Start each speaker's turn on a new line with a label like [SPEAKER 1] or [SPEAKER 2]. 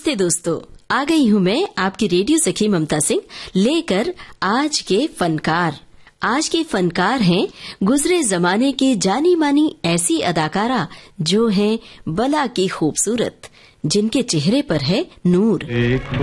[SPEAKER 1] नमस्ते दोस्तों, आ गई हूँ मैं आपकी रेडियो सखी ममता सिंह लेकर आज के फनकार। आज के फनकार हैं गुजरे जमाने के जानी मानी ऐसी अदाकारा जो हैं बला की खूबसूरत, जिनके चेहरे पर है नूर।